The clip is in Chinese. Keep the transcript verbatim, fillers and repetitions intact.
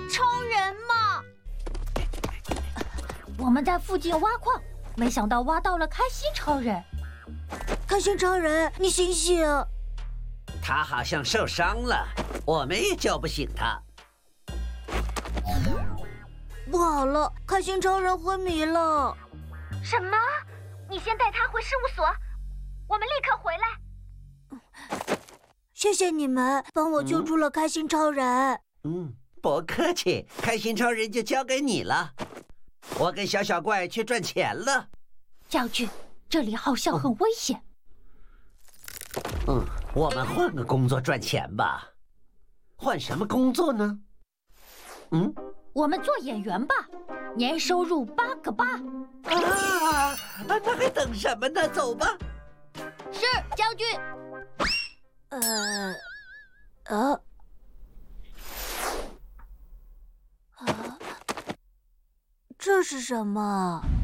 超人嘛！ 我们在附近挖矿，没想到挖到了开心超人。 开心超人，你醒醒！ 他好像受伤了，我们也叫不醒他。 不好了，开心超人昏迷了。 什么？你先带他回事务所，我们立刻回来。 谢谢你们帮我救出了开心超人。 嗯，不客气，开心超人就交给你了。我跟小小怪去赚钱了。 将军，这里好像很危险。 嗯，我们换个工作赚钱吧。换什么工作呢？嗯， 我们做演员吧，年收入八个八。 啊，那还等什么呢？走吧。 是，将军。 呃，呃，啊，这是什么？